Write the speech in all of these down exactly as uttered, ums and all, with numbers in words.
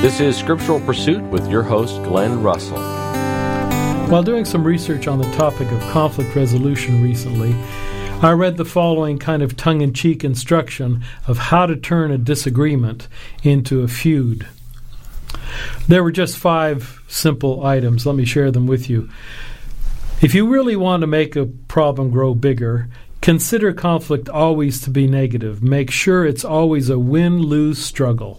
This is Scriptural Pursuit with your host, Glenn Russell. While doing some research on the topic of conflict resolution recently, I read the following kind of tongue-in-cheek instruction of how to turn a disagreement into a feud. There were just five simple items. Let me share them with you. If you really want to make a problem grow bigger, consider conflict always to be negative. Make sure it's always a win-lose struggle.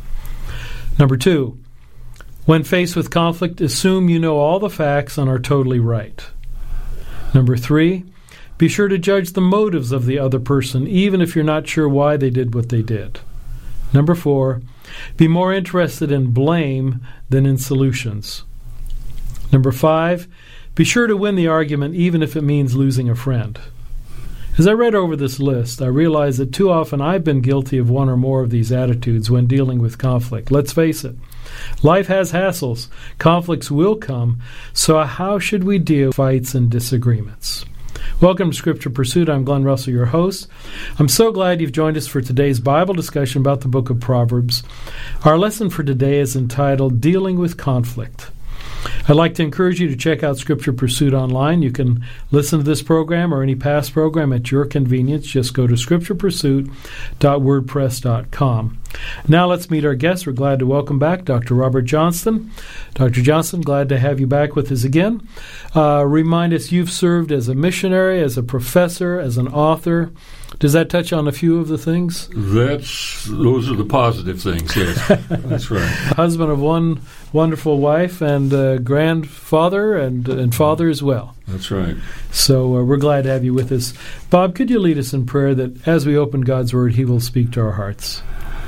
Number two, when faced with conflict, assume you know all the facts and are totally right. Number three, be sure to judge the motives of the other person, even if you're not sure why they did what they did. Number four, be more interested in blame than in solutions. Number five, be sure to win the argument, even if it means losing a friend. As I read over this list, I realized that too often I've been guilty of one or more of these attitudes when dealing with conflict. Let's face it, life has hassles. Conflicts will come. So how should we deal with fights and disagreements? Welcome to Scripture Pursuit. I'm Glenn Russell, your host. I'm so glad you've joined us for today's Bible discussion about the book of Proverbs. Our lesson for today is entitled Dealing with Conflict. I'd like to encourage you to check out Scripture Pursuit online. You can listen to this program or any past program at your convenience. Just go to scripture pursuit dot wordpress dot com. Now let's meet our guest. We're glad to welcome back Doctor Robert Johnston. Doctor Johnston, glad to have you back with us again. Uh, remind us you've served as a missionary, as a professor, as an author. Does that touch on a few of the things? That's those are the positive things, yes. That's right. Husband of one wonderful wife and uh, grandfather and, and father as well. That's right. So uh, we're glad to have you with us. Bob, could you lead us in prayer that as we open God's Word, He will speak to our hearts?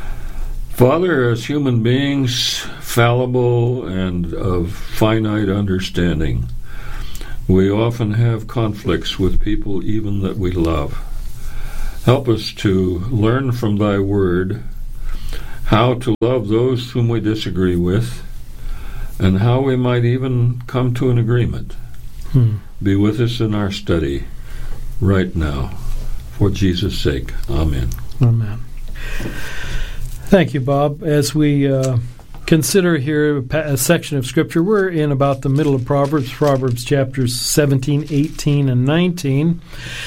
Father, as human beings, fallible and of finite understanding, we often have conflicts with people even that we love. Help us to learn from Thy Word how to love those whom we disagree with and how we might even come to an agreement. Hmm. Be with us in our study right now. For Jesus' sake, amen. Amen. Thank you, Bob. As we uh, consider here a section of Scripture, we're in about the middle of Proverbs, Proverbs chapters seventeen, eighteen, and nineteen.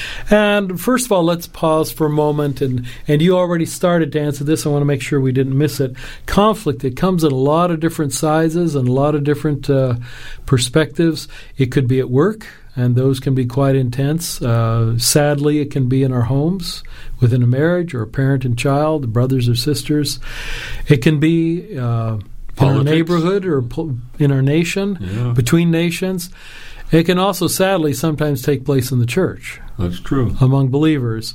And first of all, let's pause for a moment. And, and you already started to answer this. I want to make sure we didn't miss it. Conflict, it comes in a lot of different sizes and a lot of different uh, perspectives. It could be at work, and those can be quite intense. Uh, sadly, it can be in our homes, within a marriage, or a parent and child, brothers or sisters. It can be uh, in our neighborhood or po- in our nation, yeah. between nations. It can also, sadly, sometimes take place in the church. That's true. Among believers.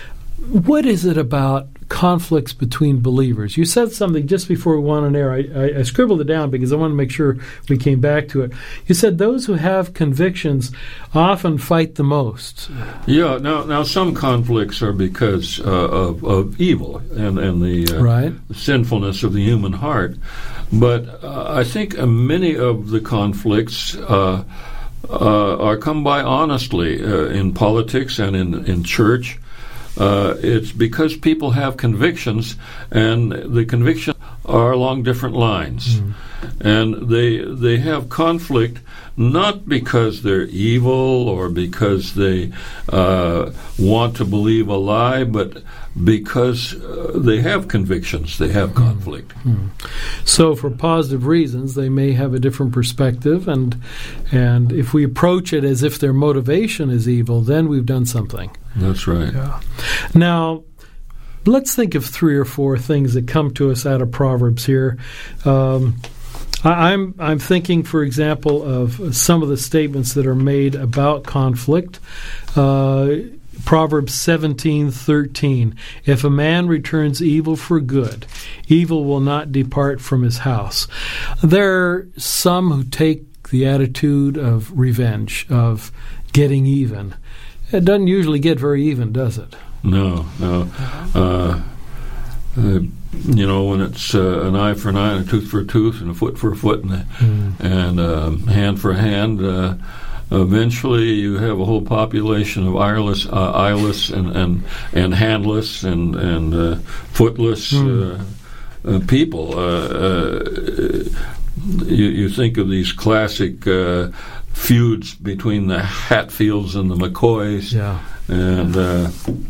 What is it about conflicts between believers? You said something just before we went on air. I, I, I scribbled it down because I want to make sure we came back to it. You said those who have convictions often fight the most. Yeah. Now, now some conflicts are because uh, of, of evil and, and the uh, right. sinfulness of the human heart. But uh, I think uh, many of the conflicts uh, uh, are come by honestly uh, in politics and in, in church. Uh, it's because people have convictions, and the convictions are along different lines. Mm. And they they have conflict not because they're evil or because they uh, want to believe a lie, but because uh, they have convictions, they have conflict. Mm. So for positive reasons, they may have a different perspective, and and if we approach it as if their motivation is evil, then we've done something. That's right. Yeah. Now, let's think of three or four things that come to us out of Proverbs here. Um, I, I'm I'm thinking, for example, of some of the statements that are made about conflict. Uh, Proverbs seventeen thirteen. If a man returns evil for good, evil will not depart from his house. There are some who take the attitude of revenge, of getting even. It doesn't usually get very even, does it? No, no. Uh, uh, you know, when it's uh, an eye for an eye and a tooth for a tooth and a foot for a foot and a mm. and a hand for a hand, uh, eventually you have a whole population of eyeless, uh, eyeless and, and, and handless and, and uh, footless mm. uh, uh, people. Uh, uh, you, you think of these classic uh, feuds between the Hatfields and the McCoys, yeah. and uh,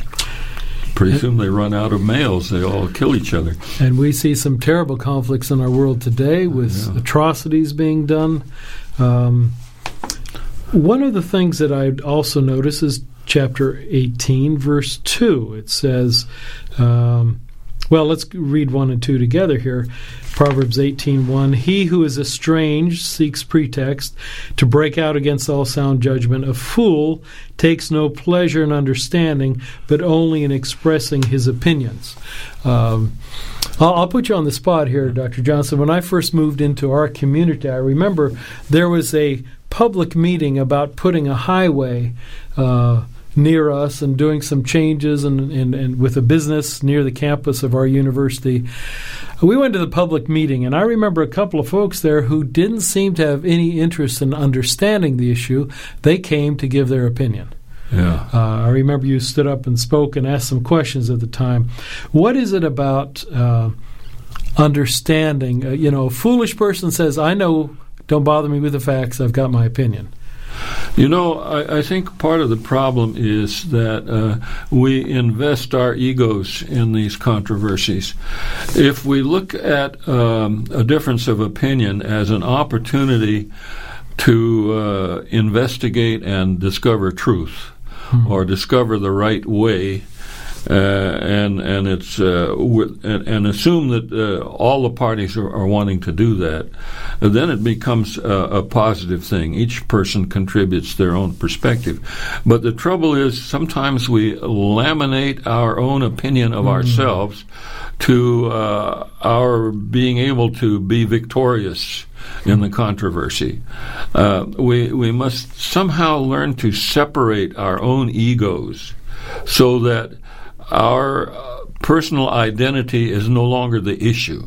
pretty soon they run out of males. They all kill each other. And we see some terrible conflicts in our world today with yeah. atrocities being done. Um, one of the things that I also notice is chapter eighteen, verse two. It says, um, well, let's read one and two together here. Proverbs eighteen one, he who is estranged seeks pretext to break out against all sound judgment. A fool takes no pleasure in understanding, but only in expressing his opinions. Um, I'll, I'll put you on the spot here, Doctor Johnson. When I first moved into our community, I remember there was a public meeting about putting a highway uh, near us and doing some changes and, and, and with a business near the campus of our university. We went to the public meeting, and I remember a couple of folks there who didn't seem to have any interest in understanding the issue. They came to give their opinion. Yeah. Uh, I remember you stood up and spoke and asked some questions at the time. What is it about uh, understanding? Uh, you know, a foolish person says, I know, don't bother me with the facts, I've got my opinion. You know, I, I think part of the problem is that uh, we invest our egos in these controversies. If we look at um, a difference of opinion as an opportunity to uh, investigate and discover truth, hmm. or discover the right way, uh, and and it's uh, w- and, and assume that uh, all the parties are, are wanting to do that, then it becomes a, a positive thing. Each person contributes their own perspective. But the trouble is sometimes we laminate our own opinion of mm. ourselves to uh, our being able to be victorious in the controversy. Uh, we we must somehow learn to separate our own egos so that our uh, personal identity is no longer the issue.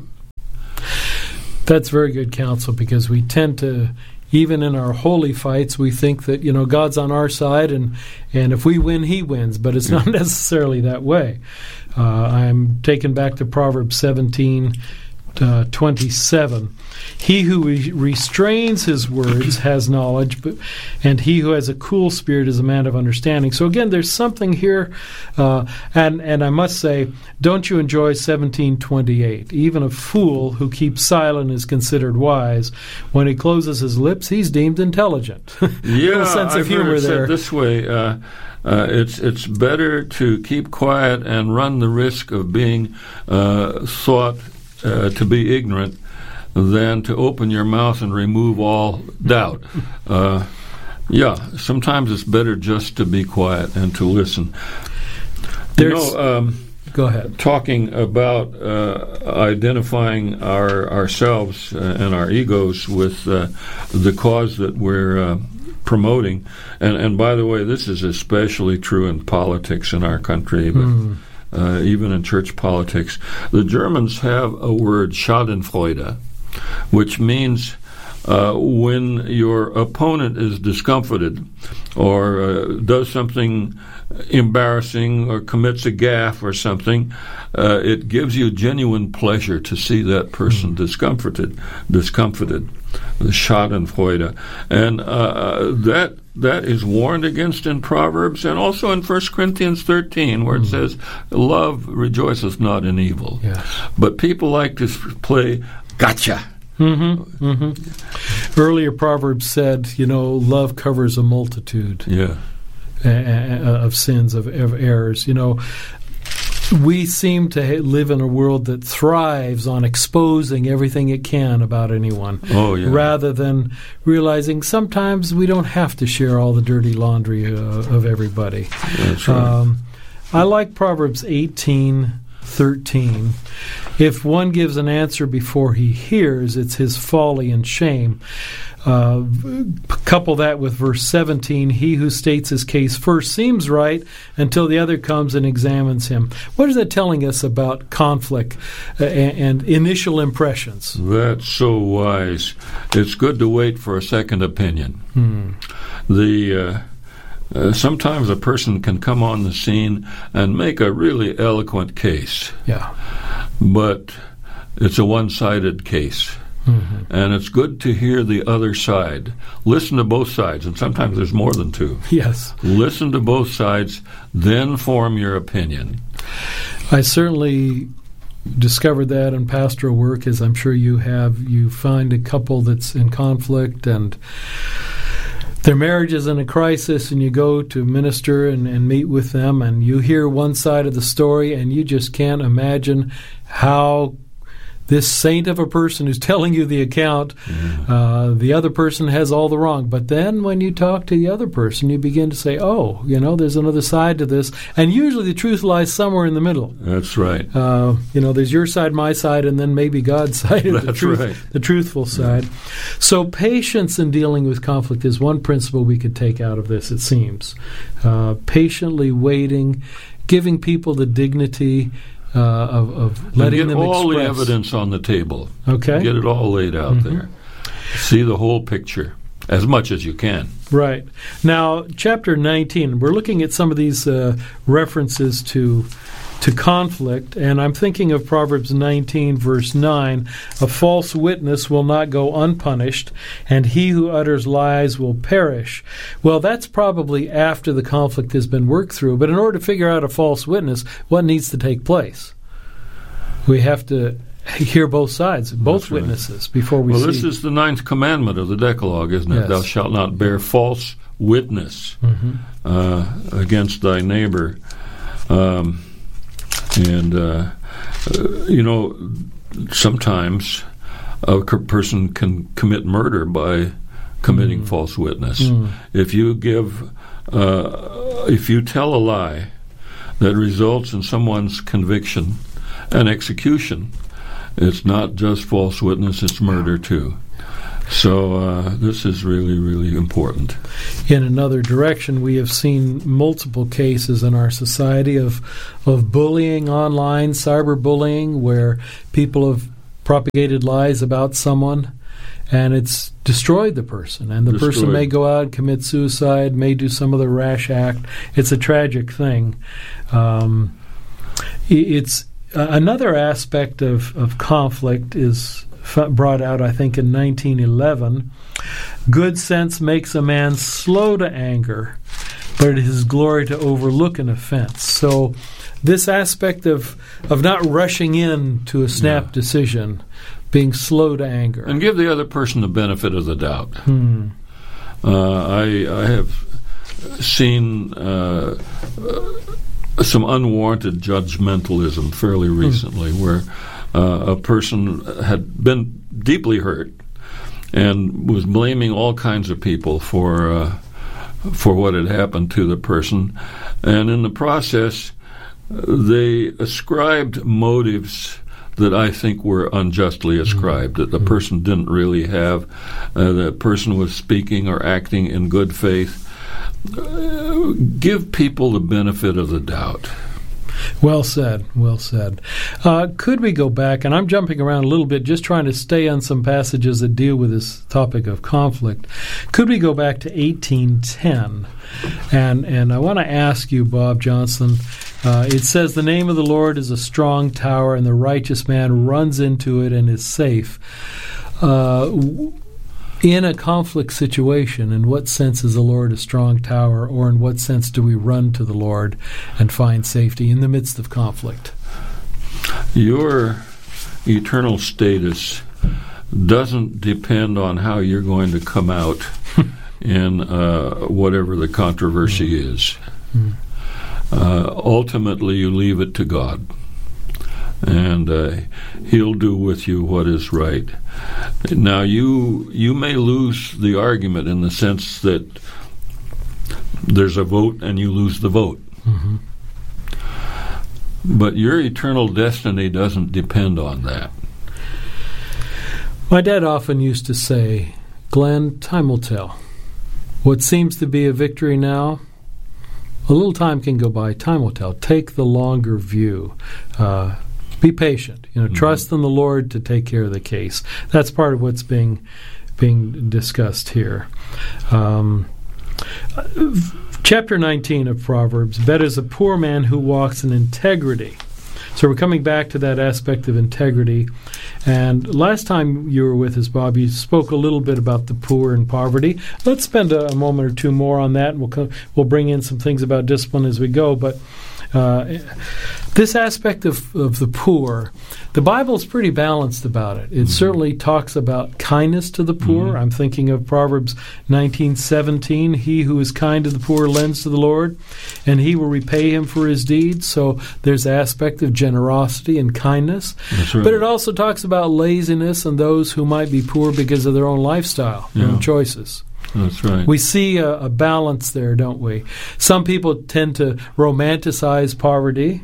That's very good counsel, because we tend to, even in our holy fights, we think that, you know, God's on our side, and, and if we win, he wins. But it's not necessarily that way. Uh, I'm taken back to Proverbs seventeen, uh, twenty-seven. He who re- restrains his words has knowledge, but, and he who has a cool spirit is a man of understanding. So again, there's something here, uh, and and I must say, don't you enjoy seventeen twenty-eight? Even a fool who keeps silent is considered wise. When he closes his lips, he's deemed intelligent. Yeah, little sense of I've humor heard it there. said this way. Uh, Uh, it's it's better to keep quiet and run the risk of being uh, thought uh, to be ignorant than to open your mouth and remove all doubt. Uh, yeah, sometimes it's better just to be quiet and to listen. There's, you know, um, go ahead. Talking about uh, identifying our ourselves uh, and our egos with uh, the cause that we're uh, promoting, and, and by the way, this is especially true in politics in our country, but mm. uh, even in church politics. The Germans have a word, Schadenfreude, which means uh, when your opponent is discomfited or uh, does something embarrassing or commits a gaffe or something, uh, it gives you genuine pleasure to see that person mm. discomforted, discomfited. The Schadenfreude, and uh, that that is warned against in Proverbs and also in First Corinthians thirteen, where mm. it says, "Love rejoiceth not in evil." Yes. But people like to play gotcha. Mm-hmm, mm-hmm. Earlier Proverbs said, you know, love covers a multitude yeah. uh, of sins, of, of errors. You know, we seem to ha- live in a world that thrives on exposing everything it can about anyone, oh, yeah. rather than realizing sometimes we don't have to share all the dirty laundry uh, of everybody. That's right. Um, I like Proverbs eighteen thirteen. If one gives an answer before he hears, it's his folly and shame. Uh, couple that with verse seventeen, he who states his case first seems right until the other comes and examines him. What is that telling us about conflict uh, and, and initial impressions? That's so wise. It's good to wait for a second opinion. Hmm. The uh, uh, sometimes a person can come on the scene and make a really eloquent case. Yeah. But it's a one-sided case. Mm-hmm. And it's good to hear the other side. Listen to both sides, and sometimes there's more than two. Yes. Listen to both sides, then form your opinion. I certainly discovered that in pastoral work, as I'm sure you have. You find a couple that's in conflict and their marriage is in a crisis, and you go to minister and, and meet with them, and you hear one side of the story, and you just can't imagine how this saint of a person who's telling you the account, mm-hmm. uh, the other person has all the wrong. But then when you talk to the other person, you begin to say, oh, you know, there's another side to this. And usually the truth lies somewhere in the middle. That's right. Uh, you know, there's your side, my side, and then maybe God's side, That's the, truth, right. the truthful side. Yeah. So patience in dealing with conflict is one principle we could take out of this, it seems. Uh, patiently waiting, giving people the dignity Uh, of, of letting and get them all express. the evidence on the table. Okay. Get it all laid out mm-hmm. there. See the whole picture as much as you can. Right. Now, chapter nineteen, we're looking at some of these uh, references to to conflict, and I'm thinking of Proverbs nineteen, verse nine, a false witness will not go unpunished, and he who utters lies will perish. Well, that's probably after the conflict has been worked through, but in order to figure out a false witness, what needs to take place? We have to hear both sides, both That's right. witnesses, before we well, see. Well, this is the ninth commandment of the Decalogue, isn't it? Yes. Thou shalt not bear false witness mm-hmm. uh, against thy neighbor. Um And, uh, uh, you know, sometimes a c- person can commit murder by committing mm. false witness. Mm. If you give, uh, if you tell a lie that results in someone's conviction and execution, it's not just false witness, it's murder too. So uh, this is really, really important. In another direction, we have seen multiple cases in our society of of bullying online, cyberbullying, where people have propagated lies about someone, and it's destroyed the person. And the destroyed. person may go out and commit suicide, may do some other rash act. It's a tragic thing. Um, it's uh, another aspect of, of conflict is brought out, I think, in nineteen eleven. Good sense makes a man slow to anger, but it is glory to overlook an offense. So this aspect of of not rushing in to a snap yeah. decision, being slow to anger. And give the other person the benefit of the doubt. Hmm. Uh, I, I have seen uh, uh, some unwarranted judgmentalism fairly recently hmm. where Uh, a person had been deeply hurt and was blaming all kinds of people for uh, for what had happened to the person, and in the process, they ascribed motives that I think were unjustly ascribed. Mm-hmm. That the person didn't really have. Uh, the person was speaking or acting in good faith. Uh, give people the benefit of the doubt. Well said, well said. Uh, could we go back, and I'm jumping around a little bit, just trying to stay on some passages that deal with this topic of conflict. Could we go back to eighteen ten? And and I want to ask you, Bob Johnson, uh, it says, the name of the Lord is a strong tower, and the righteous man runs into it and is safe. Uh, In a conflict situation, in what sense is the Lord a strong tower, or in what sense do we run to the Lord and find safety in the midst of conflict? Your eternal status doesn't depend on how you're going to come out in uh, whatever the controversy mm. is. Mm. Uh, ultimately, you leave it to God, and uh, He'll do with you what is right. Now, you you may lose the argument in the sense that there's a vote and you lose the vote. Mm-hmm. But your eternal destiny doesn't depend on that. My dad often used to say, Glenn, time will tell. What seems to be a victory now, a little time can go by, time will tell. Take the longer view. Uh, Be patient. You know, mm-hmm. Trust in the Lord to take care of the case. That's part of what's being being discussed here. Um, chapter nineteen of Proverbs. Better is a poor man who walks in integrity So we're coming back to that aspect of integrity. And last time you were with us, Bob, you spoke a little bit about the poor and poverty. Let's spend a, a moment or two more on that, and we'll co- we'll bring in some things about discipline as we go. But uh, this aspect of, of the poor, the Bible is pretty balanced about it. It mm-hmm. certainly talks about kindness to the poor. Mm-hmm. I'm thinking of Proverbs nineteen seventeen. He who is kind to the poor lends to the Lord, and he will repay him for his deeds. So there's an aspect of generosity and kindness. That's right. But it also talks about laziness and those who might be poor because of their own lifestyle, yeah. their own choices. That's right. We see a, a balance there, don't we? Some people tend to romanticize poverty,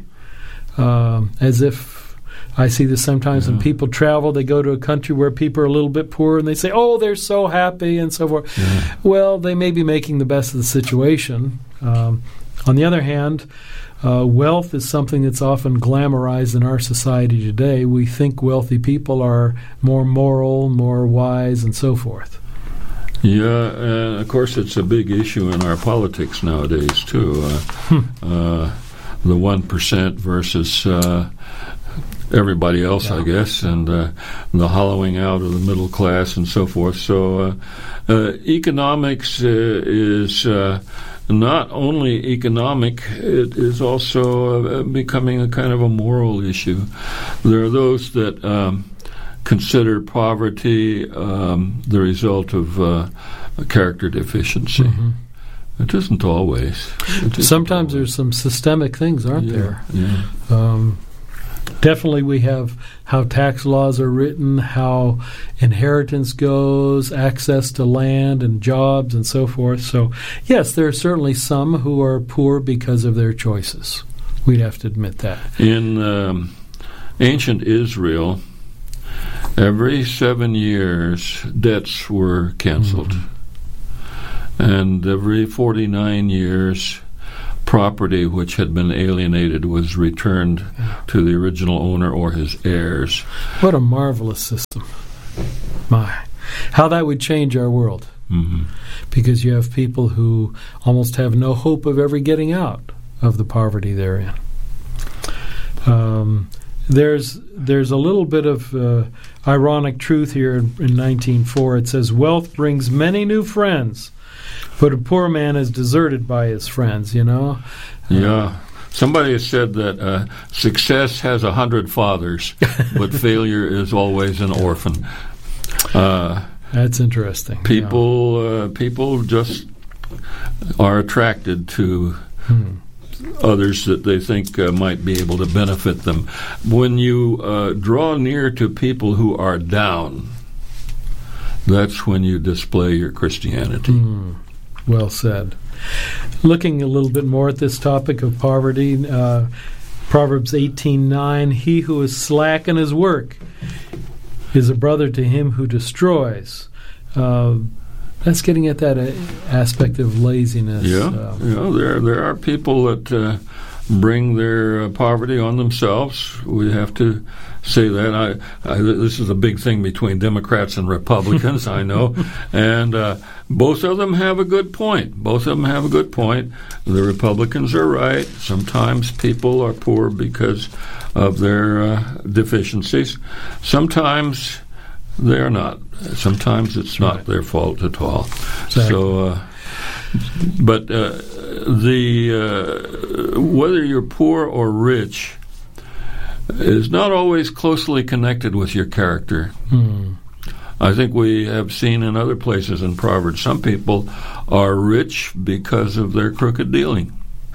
um, as if I see this sometimes yeah. when people travel. They go to a country where people are a little bit poor, and they say, "Oh, they're so happy," and so forth. Yeah. Well, they may be making the best of the situation. Um, on the other hand, uh, wealth is something that's often glamorized in our society today. We think wealthy people are more moral, more wise, and so forth. Yeah, and of course it's a big issue in our politics nowadays too. Uh, hmm. uh, the one percent versus uh, everybody else, yeah. I guess, and uh, the hollowing out of the middle class and so forth. So uh, uh, economics uh, is uh, not only economic; it is also uh, becoming a kind of a moral issue. There are those that Um, consider poverty um, the result of uh, a character deficiency. Mm-hmm. It isn't always. It isn't Sometimes always. There's some systemic things, aren't yeah, there? Yeah. Um, definitely we have how tax laws are written, how inheritance goes, access to land and jobs and so forth. So, yes, there are certainly some who are poor because of their choices. We'd have to admit that. In um, ancient Israel, every seven years, debts were canceled. Mm-hmm. And every forty-nine years, property which had been alienated was returned yeah. to the original owner or his heirs. What a marvelous system. My. How that would change our world. Mm-hmm. Because you have people who almost have no hope of ever getting out of the poverty they're in. Um... There's there's a little bit of uh, ironic truth here in, in nineteen four. It says, "Wealth brings many new friends, but a poor man is deserted by his friends," you know? Yeah. Uh, Somebody has said that uh, success has a hundred fathers, but failure is always an orphan. Uh, That's interesting. People, yeah. uh, people just are attracted to hmm. others that they think uh, might be able to benefit them. When you uh, draw near to people who are down, that's when you display your Christianity. Mm, well said. Looking a little bit more at this topic of poverty, uh, Proverbs eighteen nine, "He who is slack in his work is a brother to him who destroys." Uh, That's getting at that uh, aspect of laziness. Yeah, uh, yeah. There, there are people that uh, bring their uh, poverty on themselves. We have to say that. I, I, this is a big thing between Democrats and Republicans, I know, and uh, both of them have a good point. Both of them have a good point. The Republicans are right. Sometimes people are poor because of their uh, deficiencies. Sometimes they're not. Sometimes it's not right. their fault at all. Exactly. So, uh, but uh, the uh, whether you're poor or rich is not always closely connected with your character. Hmm. I think we have seen in other places in Proverbs, some people are rich because of their crooked dealing.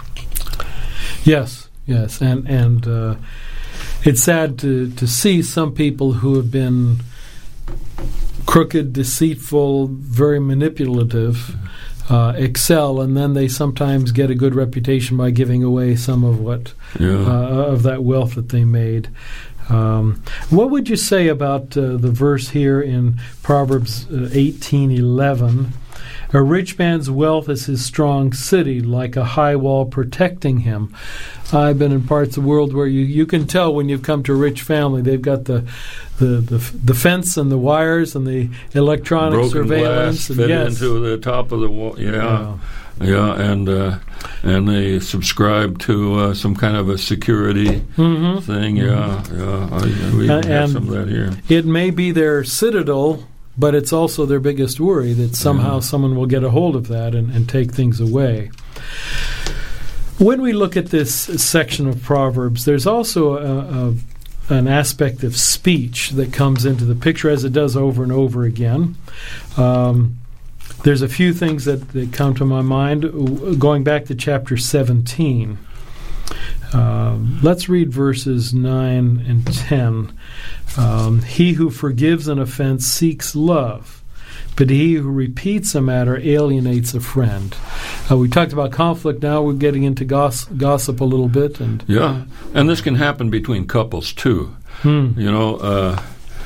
Yes, yes, and and uh, it's sad to to see some people who have been crooked, deceitful, very manipulative, uh, excel, and then they sometimes get a good reputation by giving away some of what yeah. uh, of that wealth that they made. Um, what would you say about uh, the verse here in Proverbs uh, eighteen eleven? A rich man's wealth is his strong city, like a high wall protecting him. I've been in parts of the world where you, you can tell when you've come to a rich family. They've got the the, the, the fence and the wires and the electronic Broken surveillance. glass and fit yes. into the top of the wall. Yeah. yeah. Yeah, and uh, and they subscribe to uh, some kind of a security mm-hmm. thing. Yeah, yeah. I, we and, have some of that here. It may be their citadel, but it's also their biggest worry that somehow yeah. someone will get a hold of that and, and take things away. When we look at this section of Proverbs, there's also a, a an aspect of speech that comes into the picture, as it does over and over again. Um, there's a few things that, that come to my mind. Going back to chapter seventeen, um, let's read verses nine and ten. Um, he who forgives an offense seeks love, but he who repeats a matter alienates a friend. Uh, we talked about conflict. Now we're getting into goss- gossip a little bit, and yeah, and this can happen between couples too. Hmm. You know, uh,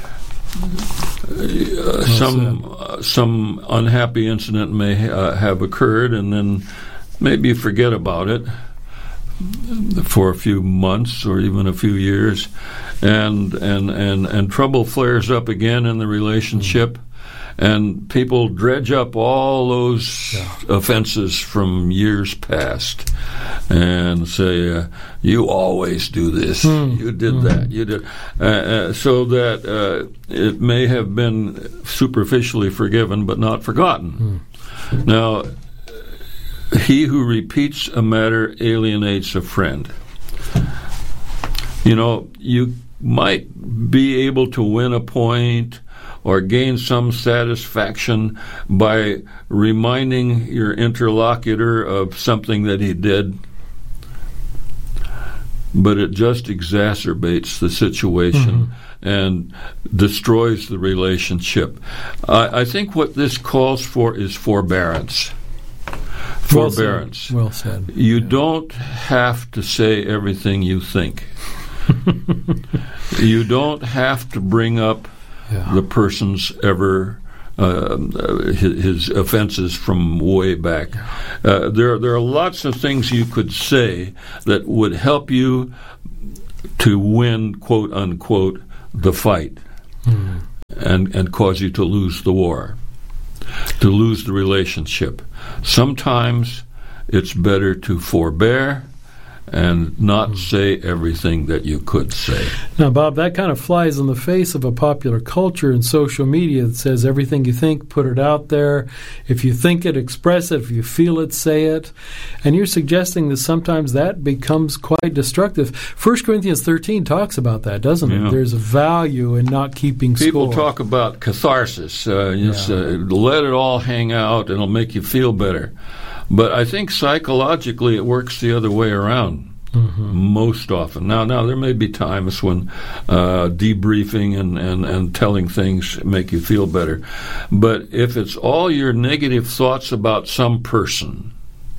uh, some uh, some unhappy incident may uh, have occurred, and then maybe you forget about it for a few months or even a few years, and and and, and trouble flares up again in the relationship. Hmm. And people dredge up all those yeah. offenses from years past and say, uh, you always do this, mm. you did mm. that, you did. Uh, uh, so that uh, it may have been superficially forgiven but not forgotten. Mm. Now, he who repeats a matter alienates a friend. You know, you might be able to win a point or gain some satisfaction by reminding your interlocutor of something that he did, but it just exacerbates the situation mm-hmm. and destroys the relationship. I, I think what this calls for is forbearance. Well Forbearance. Said. Well said. You yeah. don't have to say everything you think. You don't have to bring up Yeah. the person's ever uh, his, his offenses from way back. Uh, there, there are lots of things you could say that would help you to win, quote unquote, the fight, mm. and and cause you to lose the war, to lose the relationship. Sometimes it's better to forbear and not say everything that you could say. Now, Bob, that kind of flies in the face of a popular culture and social media that says everything you think, put it out there. If you think it, express it. If you feel it, say it. And you're suggesting that sometimes that becomes quite destructive. First Corinthians thirteen talks about that, doesn't it? Yeah. There's a value in not keeping People score. talk about catharsis. Uh, just, yeah. uh, let it all hang out, and it'll make you feel better. But I think psychologically it works the other way around mm-hmm. most often. Now, now there may be times when uh, debriefing and, and, and telling things make you feel better. But if it's all your negative thoughts about some person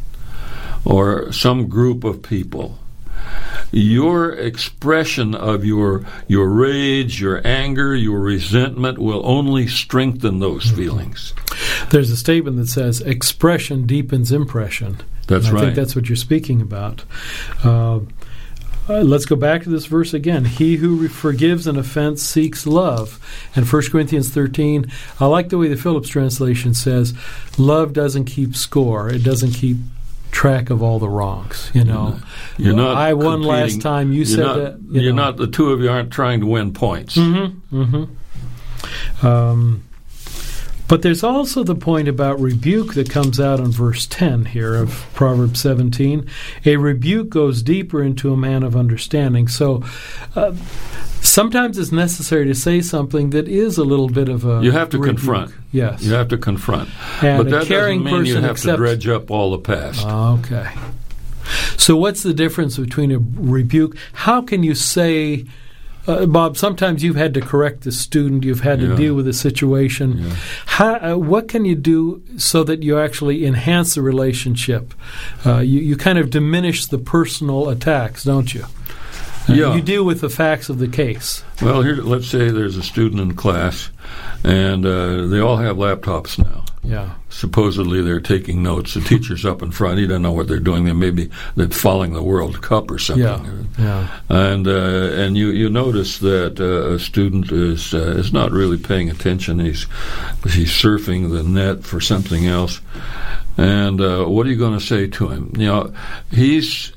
or some group of people, your expression of your your rage, your anger, your resentment will only strengthen those mm-hmm. feelings. There's a statement that says, expression deepens impression. That's and I right. think that's what you're speaking about. Uh, uh, let's go back to this verse again. He who re- forgives an offense seeks love. And First Corinthians thirteen, I like the way the Phillips translation says, love doesn't keep score. It doesn't keep track of all the wrongs. You know, you're not I won competing. last time. You you're said not, that. You you're know. not. The two of you aren't trying to win points. Mm-hmm. Mm-hmm. Um, but there's also the point about rebuke that comes out in verse ten here of Proverbs seventeen. A rebuke goes deeper into a man of understanding. So uh, sometimes it's necessary to say something that is a little bit of a You have to rebuke. confront. Yes. You have to confront. And but a that caring doesn't mean you person have accepts- to dredge up all the past. Okay. So what's the difference between a rebuke? How can you say, uh, Bob, sometimes you've had to correct the student, you've had Yeah. to deal with a situation. Yeah. How, uh, what can you do so that you actually enhance the relationship? Uh, you, you kind of diminish the personal attacks, don't you? Uh, Yeah. You deal with the facts of the case. Well, here, let's say there's a student in class, and uh, they all have laptops now. Yeah. Supposedly they're taking notes. The teacher's up in front. He doesn't know what they're doing. They may be they're following the World Cup or something. Yeah. Yeah. And uh, and you, you notice that uh, a student is uh, is not really paying attention. He's he's surfing the net for something else. And uh, what are you going to say to him? You know, he's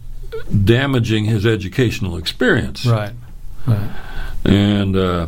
damaging his educational experience. Right, right. And uh,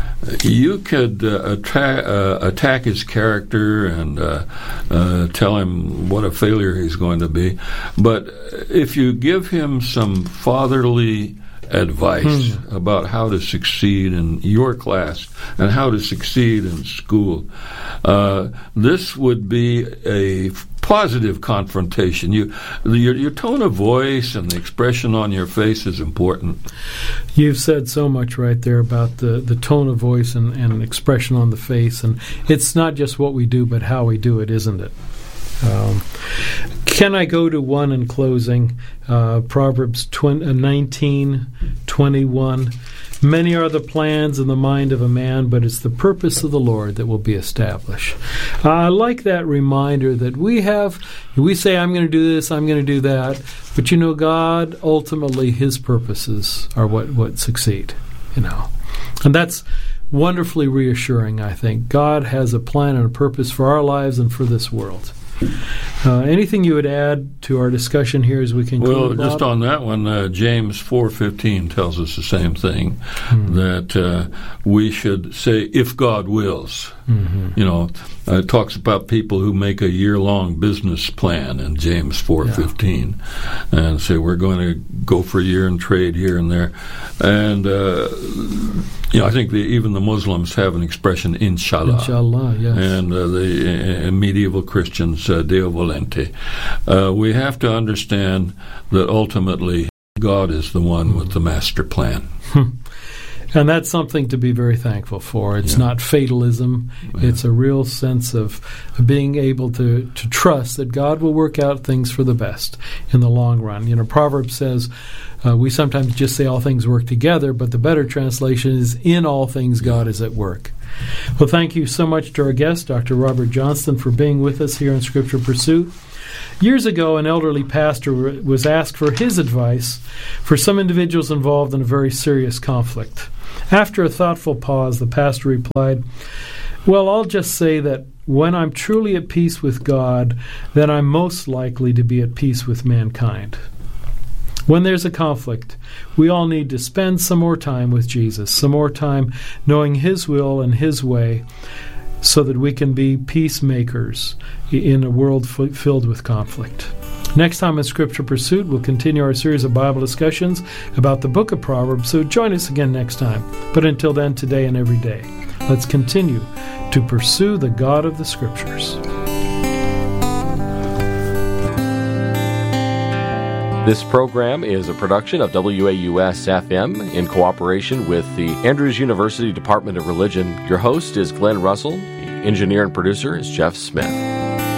you could uh, attack, uh, attack his character and uh, uh, tell him what a failure he's going to be. But if you give him some fatherly advice hmm. about how to succeed in your class and how to succeed in school, uh, this would be a positive confrontation. You, your, your tone of voice and the expression on your face is important. You've said so much right there about the, the tone of voice and, and expression on the face, and it's not just what we do, but how we do it, isn't it? Um, can I go to one in closing? Uh, Proverbs nineteen twenty-one. Many are the plans in the mind of a man, but it's the purpose of the Lord that will be established. Uh, I like that reminder that we have, we say, I'm going to do this, I'm going to do that, but you know, God, ultimately, His purposes are what, what succeed, you know. And that's wonderfully reassuring, I think. God has a plan and a purpose for our lives and for this world. Uh, anything you would add to our discussion here as we conclude? Well, just on that one, uh, James four fifteen tells us the same thing, hmm. that uh, we should say, if God wills. Mm-hmm. You know, uh, it talks about people who make a year-long business plan in James four fifteen, yeah. and say, we're going to go for a year and trade here and there. And, uh, you know, I think the, even the Muslims have an expression, inshallah. Inshallah, yes. And uh, the uh, medieval Christians, uh, Deo volente. Uh, we have to understand that ultimately God is the one with the master plan. And that's something to be very thankful for. It's yeah. not fatalism. Yeah. It's a real sense of being able to, to trust that God will work out things for the best in the long run. You know, Proverbs says, uh, we sometimes just say all things work together, but the better translation is, in all things God is at work. Well, thank you so much to our guest, Doctor Robert Johnston, for being with us here in Scripture Pursuit. Years ago, an elderly pastor was asked for his advice for some individuals involved in a very serious conflict. After a thoughtful pause, the pastor replied, well, I'll just say that when I'm truly at peace with God, then I'm most likely to be at peace with mankind. When there's a conflict, we all need to spend some more time with Jesus, some more time knowing His will and His way, so that we can be peacemakers in a world f- filled with conflict. Next time in Scripture Pursuit, we'll continue our series of Bible discussions about the book of Proverbs, so join us again next time. But until then, today and every day, let's continue to pursue the God of the Scriptures. This program is a production of W A U S F M in cooperation with the Andrews University Department of Religion. Your host is Glenn Russell. The engineer and producer is Jeff Smith.